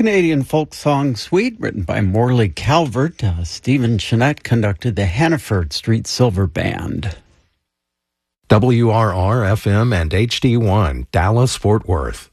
Canadian folk song suite written by Morley Calvert. Stephen Chenette conducted the Hannaford Street Silver Band. WRR-FM and HD1, Dallas, Fort Worth.